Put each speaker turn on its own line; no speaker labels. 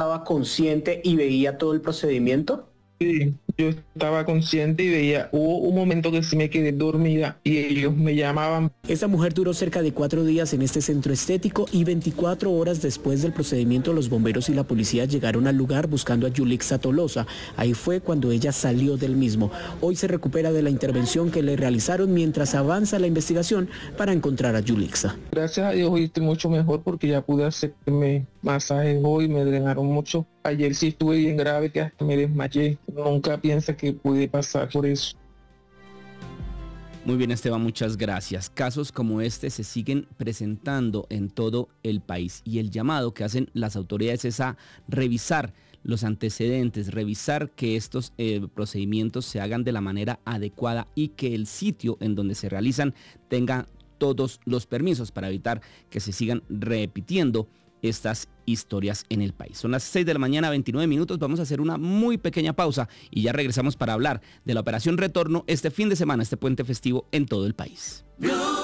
estaba consciente y veía todo el procedimiento?
Sí, yo estaba consciente y veía, hubo un momento que sí me quedé dormida y ellos me llamaban.
Esta mujer duró cerca de 4 días en este centro estético y 24 horas después del procedimiento los bomberos y la policía llegaron al lugar buscando a Yulixa Tolosa. Ahí fue cuando ella salió del mismo. Hoy se recupera de la intervención que le realizaron mientras avanza la investigación para encontrar a Yulixa.
Gracias a Dios hoy estoy mucho mejor porque ya pude hacerme masajes hoy, me drenaron mucho. Ayer sí estuve bien grave que hasta me desmayé. Nunca piensa que pude pasar por eso.
Muy bien, Esteban, muchas gracias. Casos como este se siguen presentando en todo el país y el llamado que hacen las autoridades es a revisar los antecedentes, revisar que estos procedimientos se hagan de la manera adecuada y que el sitio en donde se realizan tenga todos los permisos para evitar que se sigan repitiendo estas historias en el país. Son las 6 de la mañana, 29 minutos. Vamos a hacer una muy pequeña pausa y ya regresamos para hablar de la operación Retorno este fin de semana, este puente festivo en todo el país.